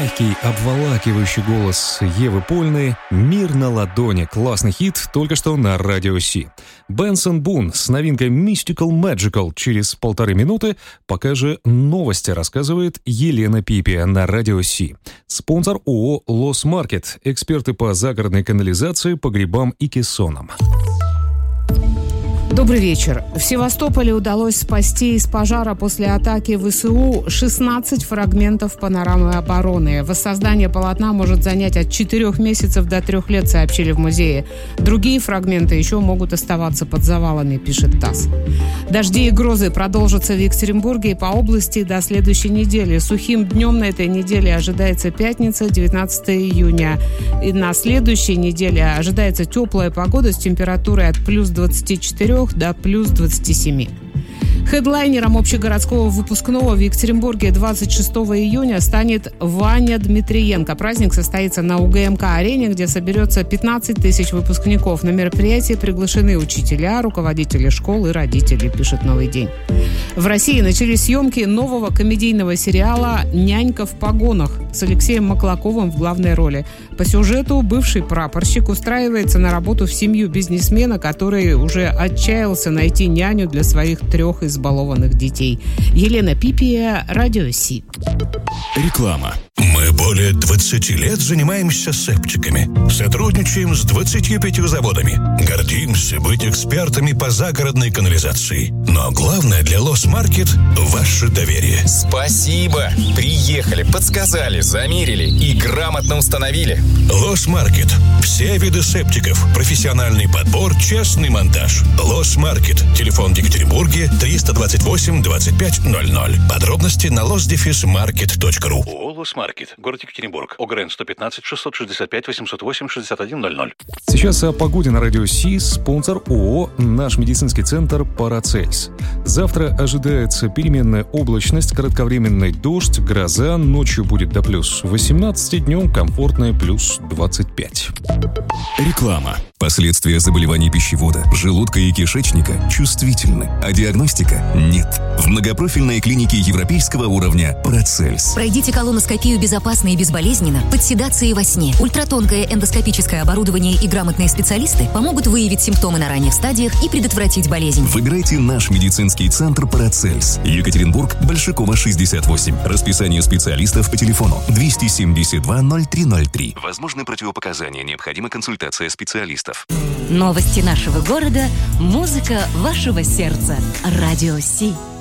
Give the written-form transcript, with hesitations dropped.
Мягкий, обволакивающий голос Евы Польны «Мир на ладони». Классный хит только что на Радио Си. Бенсон Бун с новинкой Mystical Magical через 1,5 минуты, пока же новости рассказывает Елена Пипия на Радио Си. Спонсор ООО «Лос Маркет», эксперты по загородной канализации, погребам и кессонам. Добрый вечер. В Севастополе удалось спасти из пожара после атаки ВСУ 16 фрагментов панорамы обороны. Воссоздание полотна может занять от 4 месяцев до 3 лет, сообщили в музее. Другие фрагменты еще могут оставаться под завалами, пишет ТАСС. Дожди и грозы продолжатся в Екатеринбурге и по области до следующей недели. Сухим днем на этой неделе ожидается пятница, 19 июня. И на следующей неделе ожидается теплая погода с температурой от плюс 24 до плюс 27. Хедлайнером общегородского выпускного в Екатеринбурге 26 июня станет Ваня Дмитриенко. Праздник состоится на УГМК-арене, где соберется 15 тысяч выпускников. На мероприятие приглашены учителя, руководители школ и родители, пишет «Новый день». В России начались съемки нового комедийного сериала «Нянька в погонах» с Алексеем Маклаковым в главной роли. По сюжету бывший прапорщик устраивается на работу в семью бизнесмена, который уже отчаялся найти няню для своих 3 избалованных детей. Елена Пипия, Радио Си. Реклама. Мы более 20 лет занимаемся септиками. Сотрудничаем с 25 заводами. Гордимся быть экспертами по загородной канализации. Но главное для Лос Маркет – ваше доверие. Спасибо! Приехали, подсказали, замерили и грамотно установили. Лос Маркет. Все виды септиков. Профессиональный подбор, честный монтаж. Лос Маркет. Телефон в Екатеринбурге 328 25 00. Подробности на losmarket.ru. Лос Маркет. Город Екатеринбург. ОГРН 115 665 808 61 00. Сейчас о погоде на Радио Си. Спонсор ООО «Наш медицинский центр Парацельс». Завтра ожидается переменная облачность, кратковременный дождь, гроза. Ночью будет до плюс 18, днем комфортное плюс 25. Реклама. Последствия заболеваний пищевода, желудка и кишечника чувствительны, а диагностика нет. В многопрофильной клинике европейского уровня Парацельс. Пройдите колоноскопию безопасно и безболезненно, под седацией во сне. Ультратонкое эндоскопическое оборудование и грамотные специалисты помогут выявить симптомы на ранних стадиях и предотвратить болезнь. Выбирайте наш медицинский центр Парацельс. Екатеринбург, Большакова, 68. Расписание специалистов по телефону 272 0303. Возможны противопоказания, необходима консультация специалистов. Новости нашего города, музыка вашего сердца. Радио Си.